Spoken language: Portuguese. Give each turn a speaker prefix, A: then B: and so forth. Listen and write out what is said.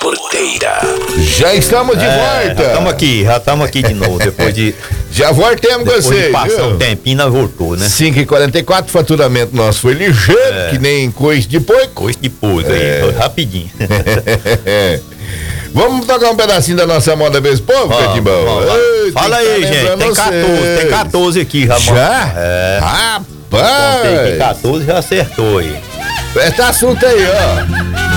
A: Porteira.
B: Já estamos de volta.
C: Já estamos aqui de novo, depois de...
B: Já voltemos com você.
C: Depois de passar um tempinho, nós voltou, né?
B: 5h44, faturamento nosso foi ligeiro, que nem coice de porco.
C: Coice de porco aí, rapidinho.
B: Vamos tocar um pedacinho da nossa moda desse povo, Catimbão?
C: Fala aí, gente, tem 14 aqui, Ramon.
B: Já?
C: É.
B: Rapaz!
C: Tem 14, já acertou aí.
B: Presta assunto aí, ó.